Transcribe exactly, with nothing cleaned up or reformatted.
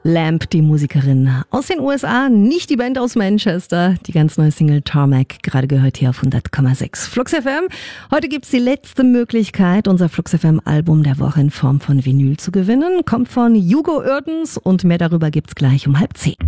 Lamb, die Musikerin aus den U S A, nicht die Band aus Manchester. Die ganz neue Single Tarmac, gerade gehört hier auf hundert Komma sechs Flux F M. Heute gibt's die letzte Möglichkeit, unser Flux F M Album der Woche in Form von Vinyl zu gewinnen. Kommt von Hugo Oerdens und mehr darüber gibt's gleich um halb zehn.